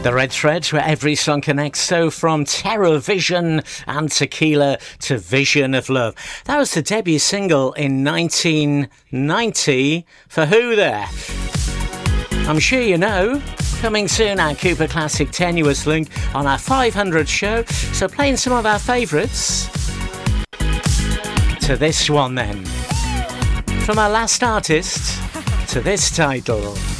The red thread where every song connects. So from Terror Vision and Tequila to Vision of Love. That was the debut single in 1990 for Who there? I'm sure you know. Coming soon, our Cooper Classic Tenuous Link on our 500 show. So playing some of our favourites. To this one then. From our last artist to this title.